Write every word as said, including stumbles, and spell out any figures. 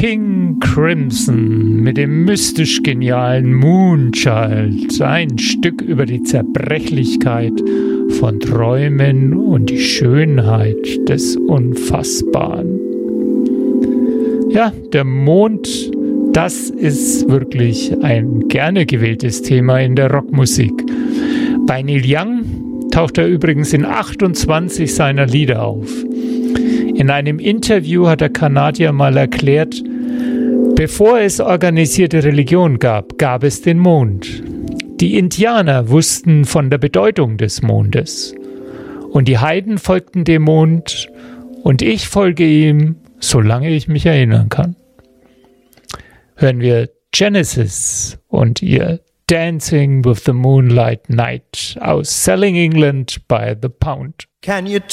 King Crimson mit dem mystisch genialen Moonchild. Ein Stück über die Zerbrechlichkeit von Träumen und die Schönheit des Unfassbaren. Ja, der Mond, das ist wirklich ein gerne gewähltes Thema in der Rockmusik. Bei Neil Young taucht er übrigens in achtundzwanzig seiner Lieder auf. In einem Interview hat der Kanadier mal erklärt, bevor es organisierte Religion gab, gab es den Mond. Die Indianer wussten von der Bedeutung des Mondes. Und die Heiden folgten dem Mond und ich folge ihm, solange ich mich erinnern kann. Hören wir Genesis und ihr Dancing with the Moonlight Night aus Selling England by the Pound. Can you